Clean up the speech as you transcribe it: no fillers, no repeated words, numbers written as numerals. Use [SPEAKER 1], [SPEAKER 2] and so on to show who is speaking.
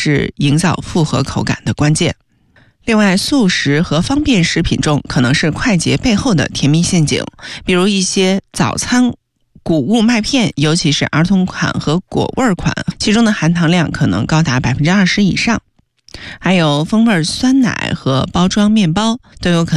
[SPEAKER 1] 是营造复合口感的关键。另外，速食和方便食品中可能是快捷背后的甜蜜陷阱，比如一些早餐谷物麦片，尤其是儿童款和果味款，其中的含糖量可能高达 20% 以上。还有风味酸奶和包装面包都有可能